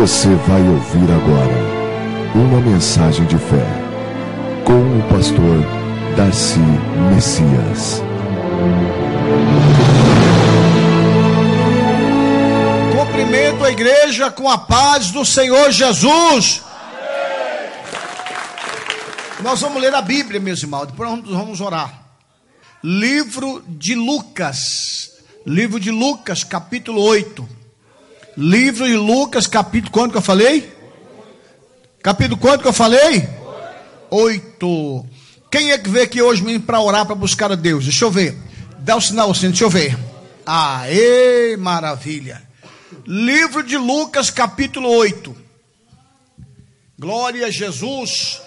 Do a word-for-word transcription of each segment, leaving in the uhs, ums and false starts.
Você vai ouvir agora uma mensagem de fé com o pastor Darcy Messias. Cumprimento a igreja com a paz do Senhor Jesus. Amém. Nós vamos ler a Bíblia, meus irmãos, depois nós vamos orar. Livro de Lucas, livro de Lucas, capítulo oito. Livro de Lucas, capítulo quanto que eu falei? Capítulo quanto que eu falei? Oito. Quem é que veio aqui hoje para orar, para buscar a Deus? Deixa eu ver. Dá o sinal assim, deixa eu ver. Aê, maravilha. Livro de Lucas, capítulo oito. Glória a Jesus.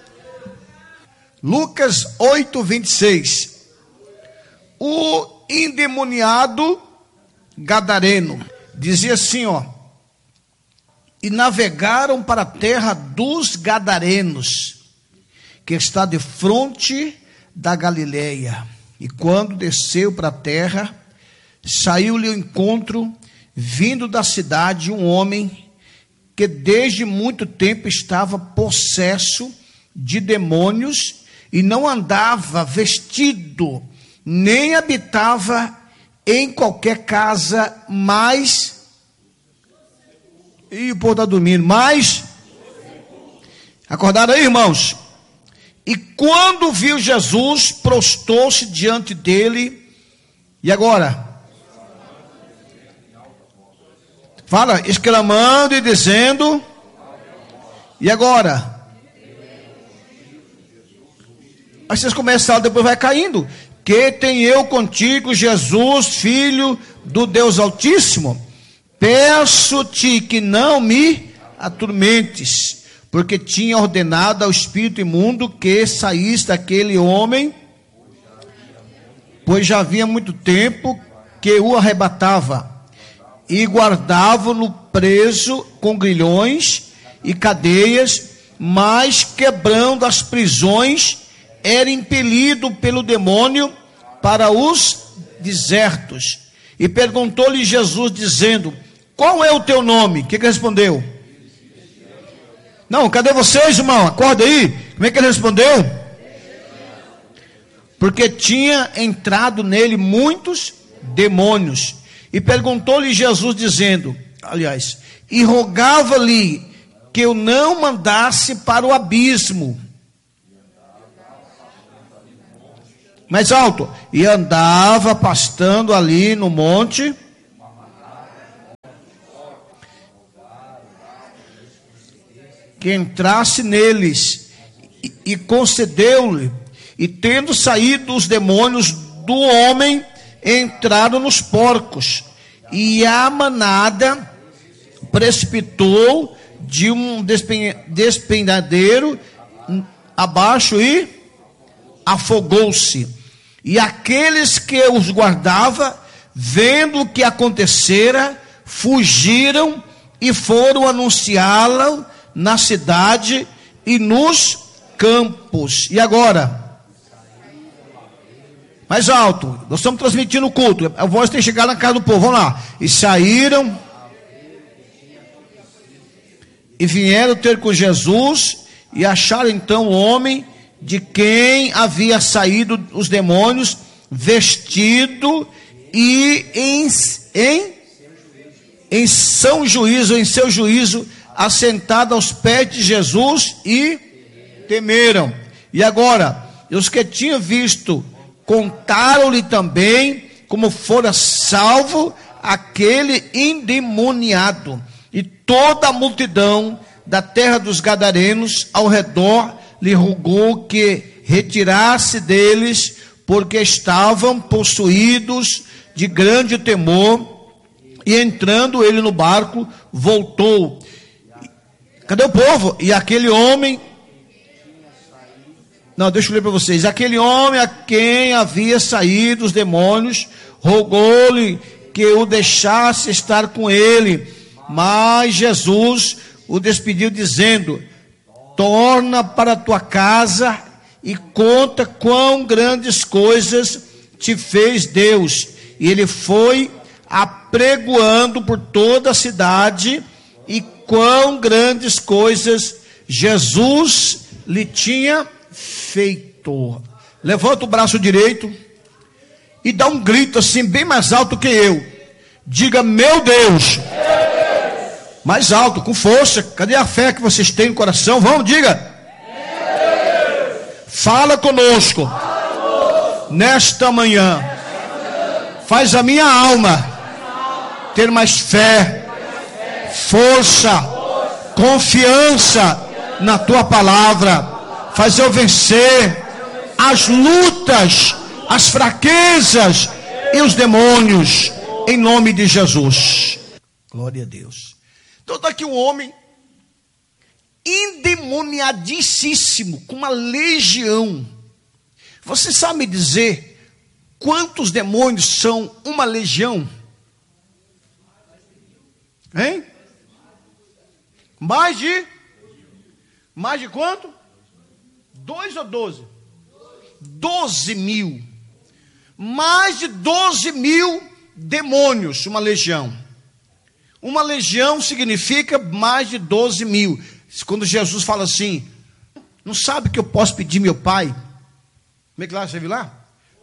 Lucas oito, vinte e seis. O endemoniado gadareno. Dizia assim, ó. E navegaram para a terra dos Gadarenos, que está de fronte da Galileia. E quando desceu para a terra, saiu-lhe ao encontro, vindo da cidade, um homem que desde muito tempo estava possesso de demônios e não andava vestido, nem habitava em qualquer casa, mas... E o povo está dormindo, mas... Acordaram aí, irmãos? E quando viu Jesus, prostou-se diante dele. E agora? Fala, exclamando e dizendo. E agora? Aí vocês começaram, depois vai caindo. Que tem eu contigo, Jesus, Filho do Deus Altíssimo? Peço-te que não me atormentes, porque tinha ordenado ao espírito imundo que saísse daquele homem, pois já havia muito tempo que o arrebatava, e guardava-no preso com grilhões e cadeias, mas quebrando as prisões, era impelido pelo demônio para os desertos. E perguntou-lhe Jesus, dizendo: qual é o teu nome? O que, que ele respondeu? Não, cadê vocês, irmão? Acorda aí. Como é que ele respondeu? Porque tinha entrado nele muitos demônios. E perguntou-lhe Jesus, dizendo, aliás, e rogava-lhe que eu não mandasse para o abismo. Mais alto. E andava pastando ali no monte, que entrasse neles, e, e concedeu-lhe, e tendo saído os demônios do homem, entraram nos porcos, e a manada precipitou de um despenhadeiro abaixo e afogou-se. E aqueles que os guardavam, vendo o que acontecera, fugiram e foram anunciá-lo na cidade e nos campos. E agora? Mais alto. Nós estamos transmitindo o culto. A voz tem que chegar na casa do povo. Vamos lá. E saíram e vieram ter com Jesus e acharam então o homem de quem havia saído os demônios, vestido e em, em, em são juízo, em seu juízo, assentado aos pés de Jesus, e temeram. E agora, os que tinham visto, contaram-lhe também como fora salvo aquele endemoniado. E toda a multidão da terra dos Gadarenos ao redor lhe rogou que retirasse deles, porque estavam possuídos de grande temor. E entrando ele no barco, voltou. Cadê o povo? E aquele homem... Não, deixa eu ler para vocês. Aquele homem a quem havia saído os demônios, rogou-lhe que o deixasse estar com ele. Mas Jesus o despediu, dizendo: torna para tua casa e conta quão grandes coisas te fez Deus. E ele foi apregoando por toda a cidade e quão grandes coisas Jesus lhe tinha feito. Levanta o braço direito e dá um grito assim, bem mais alto que eu. Diga, meu Deus. Mais alto, com força. Cadê a fé que vocês têm no coração? Vamos, diga. Fala conosco. Nesta manhã. Faz a minha alma ter mais fé, força, confiança na tua palavra. Faz eu vencer as lutas, as fraquezas e os demônios, em nome de Jesus. Glória a Deus. Então está aqui um homem endemoniadíssimo, com uma legião. Você sabe me dizer quantos demônios são uma legião? Hein? Mais de? Mais de quanto? Dois ou doze? Doze mil. Mais de doze mil demônios, uma legião. Uma legião significa mais de doze mil. Quando Jesus fala assim, não sabe que eu posso pedir meu pai? Como é que lá, você viu lá?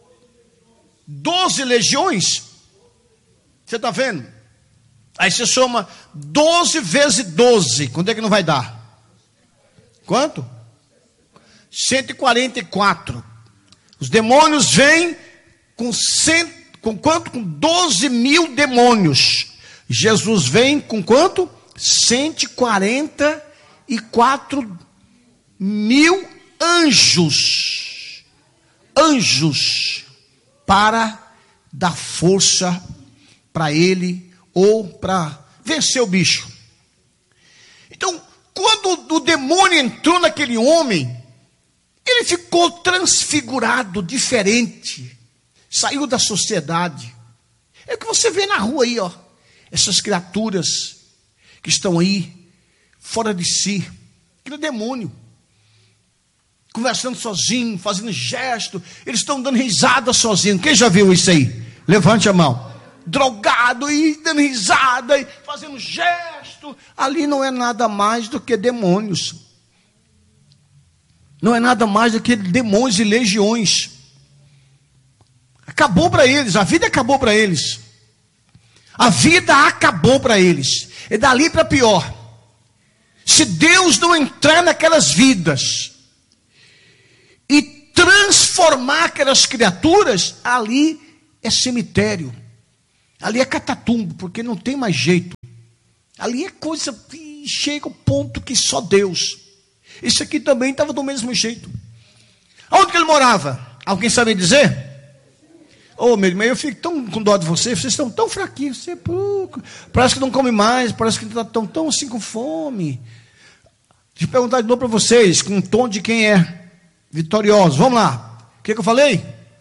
Doze legiões. Você está vendo? Aí você soma doze vezes doze. Quanto é que não vai dar? Quanto? cento e quarenta e quatro. Os demônios vêm com, cem, com quanto? Com doze mil demônios. Jesus vem com quanto? cento e quarenta e quatro mil anjos. Anjos. Para dar força para ele ou para vencer o bicho. Então, quando o demônio entrou naquele homem, ele ficou transfigurado, diferente, saiu da sociedade. É o que você vê na rua aí, ó, essas criaturas que estão aí, fora de si, aquele demônio, conversando sozinho, fazendo gesto, eles estão dando risada sozinho. Quem já viu isso aí? Levante a mão. Drogado e dando risada e fazendo gesto. Ali não é nada mais do que demônios. Não é nada mais do que demônios e legiões. Acabou para eles, a vida acabou para eles. A vida acabou para eles. É dali para pior. Se Deus não entrar naquelas vidas e transformar aquelas criaturas, ali é cemitério. Ali é catatumbo, porque não tem mais jeito. Ali é coisa que chega ao ponto que só Deus. Esse aqui também estava do mesmo jeito. Onde que ele morava? Alguém sabe dizer? Ô, oh, meu irmão, eu fico tão com dó de vocês, vocês estão tão fraquinhos, você, pô, parece que não come mais, parece que estão tão, tão assim com fome. Deixa eu perguntar de novo para vocês, com um tom de quem é vitorioso. Vamos lá. O que, que eu falei?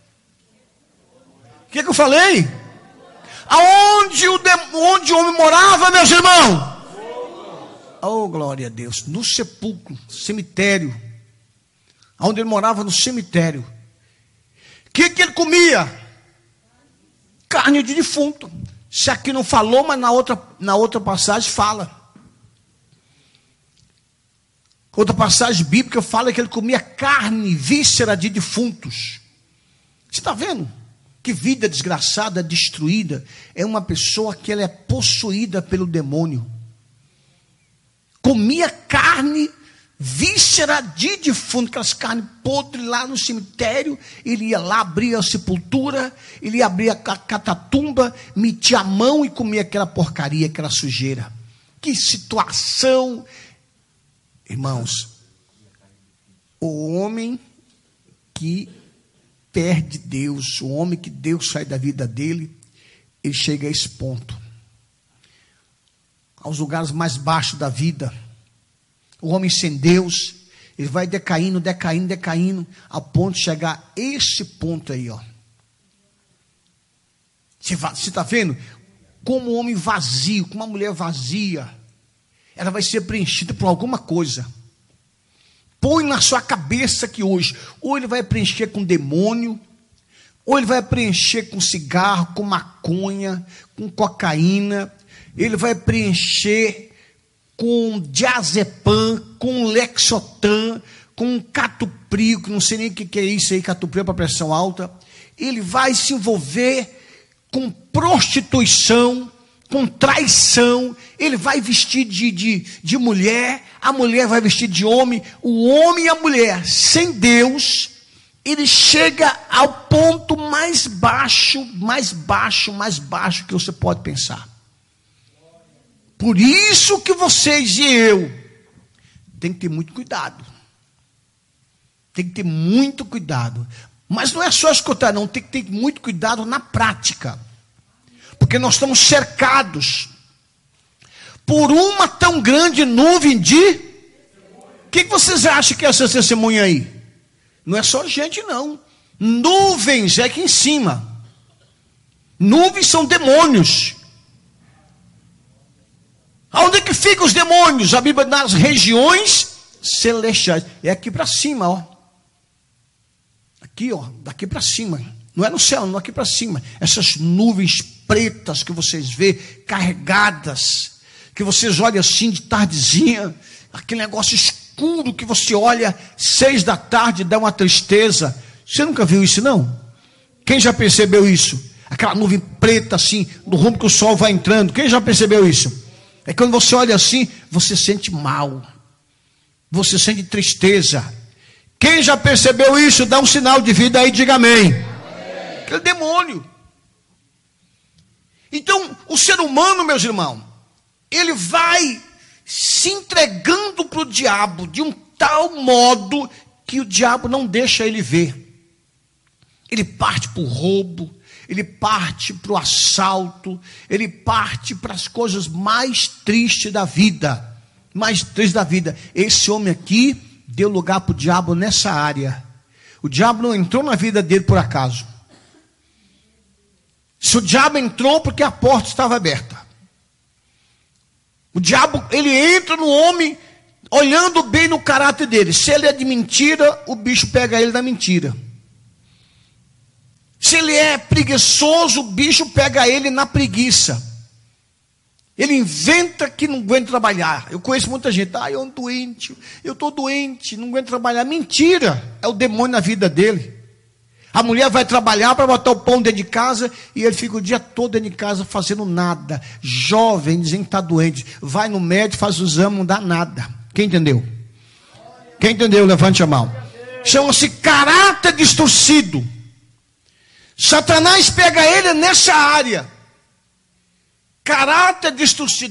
O que, que eu falei? Aonde o, de, onde o homem morava, meus irmãos? Oh, glória a Deus. No sepulcro, cemitério. Aonde ele morava, no cemitério. O que, que ele comia? Carne de defunto. Se aqui não falou, mas na outra, na outra passagem fala. Outra passagem bíblica fala que ele comia carne, víscera de defuntos. Você está vendo? Que vida desgraçada, destruída. É uma pessoa que ela é possuída pelo demônio. Comia carne, víscera de defunto, aquelas carnes podres lá no cemitério. Ele ia lá, abria a sepultura, ele ia abrir a catatumba, metia a mão e comia aquela porcaria, aquela sujeira. Que situação! Irmãos, o homem que perde Deus, o homem que Deus sai da vida dele, ele chega a esse ponto. Aos lugares mais baixos da vida. O homem sem Deus, ele vai decaindo, decaindo, decaindo, a ponto de chegar a esse ponto aí, ó. Você está vendo? Como um homem vazio, como uma mulher vazia, ela vai ser preenchida por alguma coisa. Põe na sua cabeça que hoje, ou ele vai preencher com demônio, ou ele vai preencher com cigarro, com maconha, com cocaína, ele vai preencher com diazepam, com lexotan, com catupril, que não sei nem o que é isso aí, catupril para pressão alta. Ele vai se envolver com prostituição, com traição. Ele vai vestir de, de, de mulher, a mulher vai vestir de homem, o homem e a mulher, sem Deus. Ele chega ao ponto mais baixo, mais baixo, mais baixo que você pode pensar. Por isso que vocês e eu tem que ter muito cuidado. Tem que ter muito cuidado. Mas não é só escutar, não. Tem que ter muito cuidado na prática. Porque nós estamos cercados por uma tão grande nuvem de... O que, que vocês acham que é essa testemunha aí? Não é só gente, não. Nuvens é aqui em cima. Nuvens são demônios. Aonde que ficam os demônios? A Bíblia, nas regiões celestiais. É aqui para cima, ó. Aqui, ó, daqui para cima. Não é no céu, não, aqui para cima. Essas nuvens pretas que vocês vê, carregadas, que vocês olham assim de tardezinha, aquele negócio escuro que você olha, seis da tarde, dá uma tristeza. Você nunca viu isso, não? Quem já percebeu isso? Aquela nuvem preta assim, do rumo que o sol vai entrando. Quem já percebeu isso? É quando você olha assim, você sente mal. Você sente tristeza. Quem já percebeu isso, dá um sinal de vida aí, diga amém. Amém. Aquele demônio. Então, o ser humano, meus irmãos, ele vai se entregando para o diabo de um tal modo que o diabo não deixa ele ver. Ele parte para o roubo, ele parte para o assalto, ele parte para as coisas mais tristes da vida. Mais tristes da vida. Esse homem aqui deu lugar para o diabo nessa área. O diabo não entrou na vida dele por acaso. Se o diabo entrou, porque a porta estava aberta. O diabo, ele entra no homem, olhando bem no caráter dele. Se ele é de mentira, o bicho pega ele na mentira. Se ele é preguiçoso, o bicho pega ele na preguiça. Ele inventa que não aguenta trabalhar. Eu conheço muita gente. Ah, eu ando doente, eu estou doente, não aguento trabalhar. Mentira, é o demônio na vida dele. A mulher vai trabalhar para botar o pão dentro de casa e ele fica o dia todo dentro de casa fazendo nada. Jovem, dizendo que está doente. Vai no médico, faz o exame, não dá nada. Quem entendeu? Quem entendeu? Levante a mão. Chama-se caráter distorcido. Satanás pega ele nessa área. Caráter distorcido.